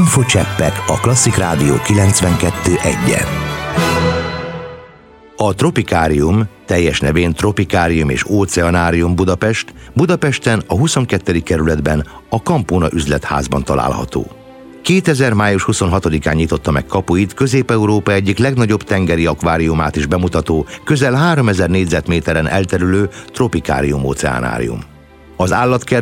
Infocseppek a Klasszik Rádió 92.1-en. A Tropikárium, teljes nevén Tropikárium és Óceanárium Budapest, Budapesten a 22. kerületben a Campona üzletházban található. 2000. május 26-án nyitotta meg kapuit Közép-Európa egyik legnagyobb tengeri akváriumát is bemutató, közel 3000 négyzetméteren elterülő Tropikárium Óceanárium. Az állatkert